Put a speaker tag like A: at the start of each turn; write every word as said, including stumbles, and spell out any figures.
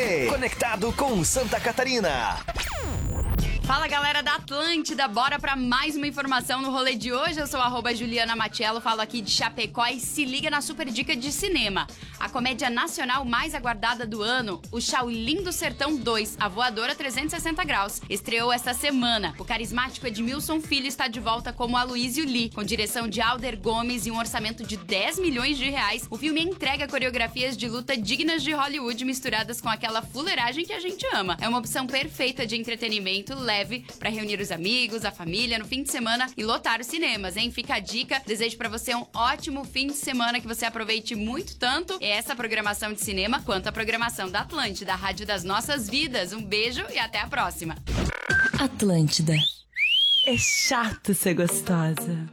A: Você, conectado com Santa Catarina.
B: Fala, galera da Atlântida, bora pra mais uma informação no rolê de hoje. Eu sou arroba Juliana Matiello, falo aqui de Chapecó e se liga na super dica de cinema. A comédia nacional mais aguardada do ano, o Shaolin do Sertão dois, A Voadora trezentos e sessenta graus, estreou esta semana. O carismático Edmilson Filho está de volta como Aloysio Lee, com direção de Alder Gomes e um orçamento de dez milhões de reais. O filme entrega coreografias de luta dignas de Hollywood misturadas com aquela fuleiragem que a gente ama. É uma opção perfeita de entretenimento leve para reunir os amigos, a família no fim de semana e lotar os cinemas, hein? Fica a dica. Desejo para você um ótimo fim de semana, que você aproveite muito tanto essa programação de cinema quanto a programação da Atlântida, a rádio das nossas vidas. Um beijo e até a próxima.
C: Atlântida. É chato ser gostosa.